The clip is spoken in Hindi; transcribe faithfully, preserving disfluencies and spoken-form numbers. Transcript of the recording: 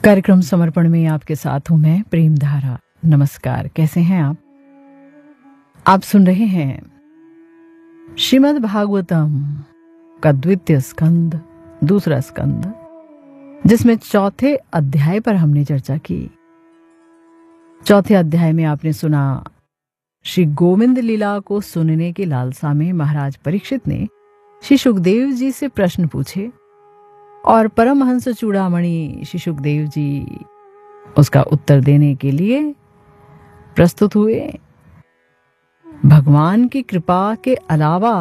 कार्यक्रम समर्पण में आपके साथ हूं मैं प्रेम धारा। नमस्कार, कैसे हैं आप? आप सुन रहे हैं श्रीमद् भागवतम का द्वितीय स्कंद, दूसरा स्कंद, जिसमें चौथे अध्याय पर हमने चर्चा की। चौथे अध्याय में आपने सुना श्री गोविंद लीला को सुनने की लालसा में महाराज परीक्षित ने श्री सुखदेव जी से प्रश्न पूछे और परमहंस चूड़ामणि श्री सुखदेव जी उसका उत्तर देने के लिए प्रस्तुत हुए। भगवान की कृपा के अलावा